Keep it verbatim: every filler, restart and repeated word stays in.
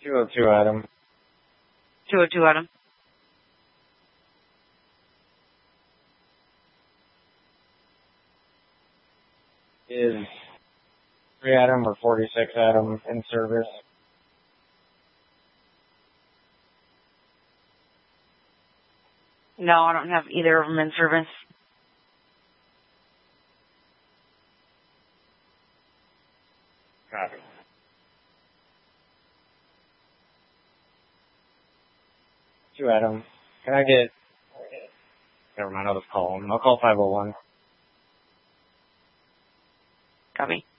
two oh two, Adam. two oh two, Adam. Is three Adam or forty-six Adam in service? No, I don't have either of them in service. Copy. two Adam. Can I get... Never mind, I'll just call him. I'll call five oh one. Copy.